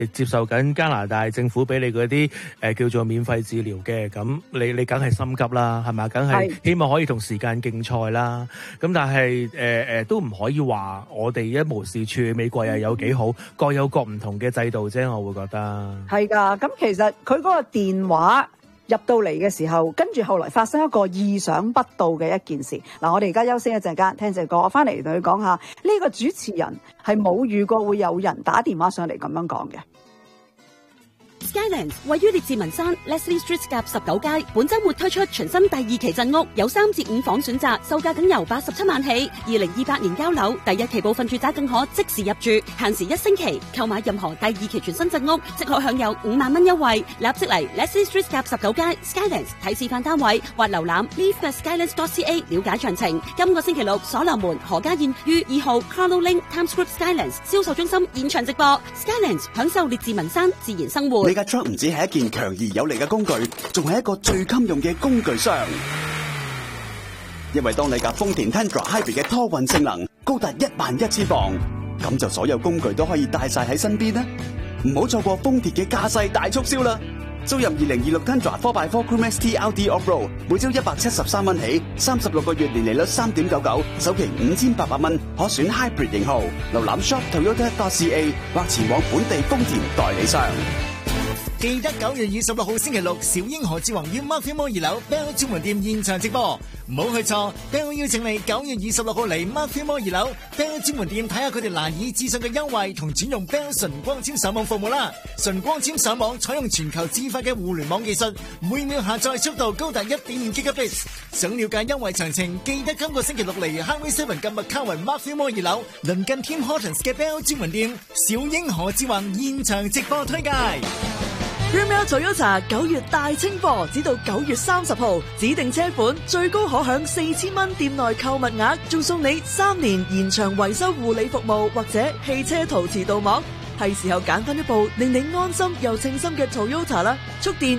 接受緊加拿大政府俾你嗰啲叫做免費治療嘅，咁你梗係心急啦，係咪？梗係希望可以同時間競賽啦。咁但係都唔可以話我哋一無是處，美國又有幾好，各有各唔同嘅制度啫。我會覺得係㗎。咁其實佢嗰個電話入到嚟嘅時候，跟住後來發生一個意想不到嘅一件事。嗱，我哋而家休息一陣間，聽隻歌，我翻嚟同佢講下呢個主持人係冇遇過會有人打電話上嚟咁樣講嘅。 Skylands 位於列治文山 Leslie Street 夾19街，本周末推出全新第2期鎮屋，有3至5房選擇，售價僅由87萬起。2028年交樓，第1期部分住宅更可即時入住，限時1星期。購買任何第2期全新鎮屋，即可享有5萬蚊優惠。立即嚟 Leslie Street 夾19街 Skylands 睇示範單位，或瀏覽 live@skylands.ca 了解詳情。今個星期六，所羅門何家燕於2號 Carlo Link Times Square Skylands 銷售中心現場直播。Skylands 享受列治文山自然生活。 你架 truck 唔止係一件強而有力嘅工具，仲係一個最襟用嘅工具箱。因為當你架豐田 Tundra Hybrid 嘅拖運性能高達11000磅，咁就所有工具都可以帶晒喺身邊啦。唔好錯過豐田嘅駕駛大促銷啦！租入2026 Tundra 4x4 Crew Max TLD Off-Road， 每周173蚊起，36個月年利率3.99%，首期5800蚊，可選 Hybrid 型號。瀏覽 shop.toyota.ca 或前往本地豐田代理商。 記得9月26號星期六，小英何志宏於 Murphy Mall 2樓 Bell 專門店現場直播，唔好去錯。Bell 邀請你9月26號嚟 Murphy Mall 2樓 Bell 專門店睇下佢哋難以置信嘅優惠同轉用 Bell 純光纖上網服務啦。純光纖上網採用全球自發嘅互聯網技術，每秒下載速度高達 1.5 Gigabits。想了解優惠詳情，記得今個星期六嚟 Highway 7近麥卡雲 Murphy Mall 2樓鄰近 Tim Hortons 嘅 Bell 專門店，小英何志宏現場直播推介。 Premier Toyota 9月大清貨，直到9月30號，指定車款最高可享4000蚊店內購物額，仲送你3年延長維修護理服務或者汽車陶瓷鍍膜。係時候揀翻一部令你安心又稱心嘅 Toyota 啦！速電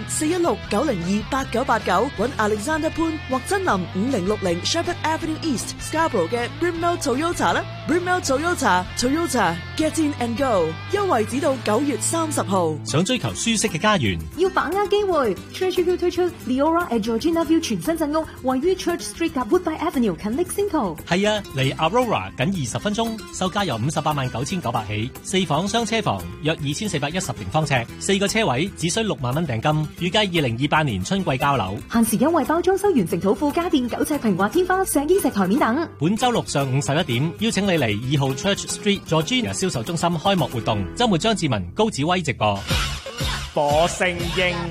416-902-8989，揾 Alexander 潘或真林5060 Shepherd Avenue East Scarborough 嘅 Brimell Toyota 啦 ！Brimell Toyota Get in and go， 優惠只到9月30號。 想追求舒適嘅家園， 要把握機會 ，Church View 推出 Leora at Georgina View 全新鎮屋，位於 Church Street 及 Woodbine Avenue 近 Lexington。 係啊，離 Aurora 僅20分鐘，售價由589900起，4房雙車房約2410平方尺，4個車位只需6萬蚊訂金，預計2028年春季交樓。 限時優惠包裝修完成土庫家電9尺平滑天花、石英石台面等。 本周六上午11點，邀請你嚟2號 Church Street Georgina 銷售中心開幕活動，周末張志文、高子威直播。 火星鷹。